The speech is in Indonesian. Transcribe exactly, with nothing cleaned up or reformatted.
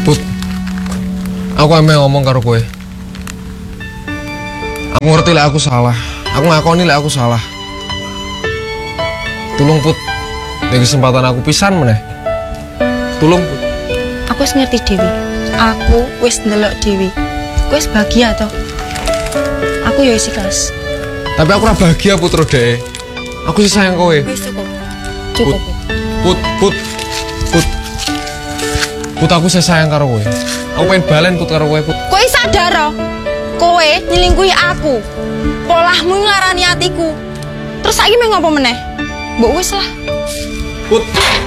Put, aku emang ngomong karo kowe. Aku ngerti lah aku salah. Aku ngakoni lah aku salah. Tulung Put, ini kesempatan aku pisan meneh. Tulung Put. Aku wis ngerti Dewi. Aku wis ndelok Dewi. Aku wis bahagia toh. Aku ya wis ikhlas. Tapi aku ora bahagia Putro deh. Aku sih sayang kowe. Wis cukup. Cukup. Put, Put, Put. Put aku sih sayang karo kowe. Aku pengen balen Put karo kowe Put. Kowe sadar oh? Kowe nyelingkuhi aku. Polahmu ngarani hatiku. Terus saiki mau ngopo meneh? Mbok wis lah. Put.